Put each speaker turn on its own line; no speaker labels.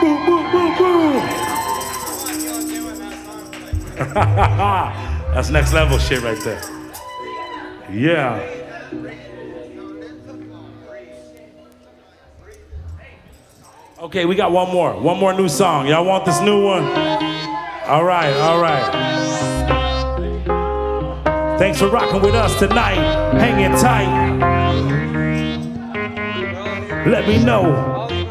That's next level shit right there. Yeah. Okay, we got one more new song. Y'all want this new one? All right. Thanks for rocking with us tonight. Hanging tight. Let me know